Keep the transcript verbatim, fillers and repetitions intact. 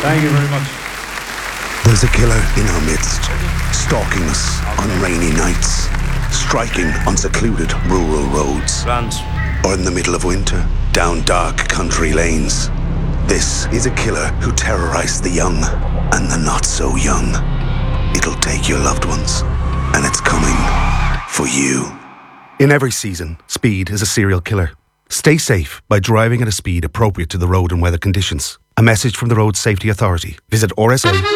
Thank you very much. There's a killer in our midst, stalking us on rainy nights, striking on secluded rural roads, Grant. or in the middle of winter, down dark country lanes. This is a killer who terrorized the young and the not so young. It'll take your loved ones, and it's coming for you. In every season, speed is a serial killer. Stay safe by driving at a speed appropriate to the road and weather conditions. A message from the Road Safety Authority. Visit R S A